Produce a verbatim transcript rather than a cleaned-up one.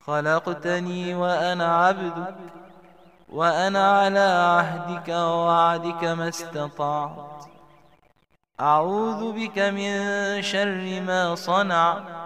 خلقتني وأنا عبدك، وأنا على عهدك ووعدك ما استطعت. أعوذ بك من شر ما صنعت،